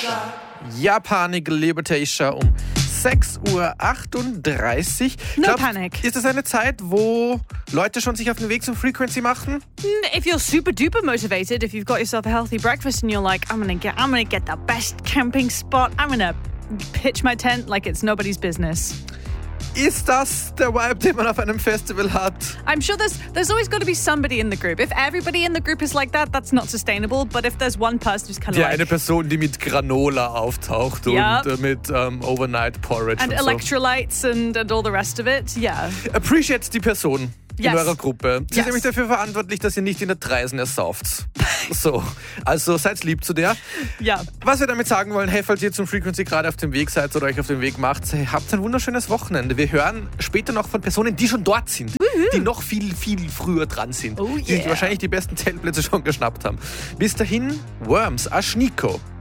Ja, Panik, liebe Isha, um 6:38 Uhr. No panic. Ist das eine Zeit, wo Leute schon sich auf den Weg zum Frequency machen? If you're super duper motivated, if you've got yourself a healthy breakfast and you're like, I'm gonna get the best camping spot, I'm gonna pitch my tent like it's nobody's business. Ist das der Vibe, den man auf einem Festival hat? I'm sure there's always got to be somebody in the group. If everybody in the group is like that, that's not sustainable. But if there's one person who's kind of Die like... eine Person, die mit Granola auftaucht Ja. und mit Overnight Porridge And und so. electrolytes and all the rest of it, yeah. Appreciate die Person in Yes. eurer Gruppe. Sie Yes. ist nämlich dafür verantwortlich, dass ihr nicht in der Treisen ersauft. So, also seid lieb zu der. Ja. Was wir damit sagen wollen, hey, falls ihr zum Frequency gerade auf dem Weg seid oder euch auf den Weg macht, hey, habt ein wunderschönes Wochenende. Wir hören später noch von Personen, die schon dort sind, die noch viel, viel früher dran sind, Oh die sich yeah. wahrscheinlich die besten Zeltplätze schon geschnappt haben. Bis dahin, Worms, Aschniko.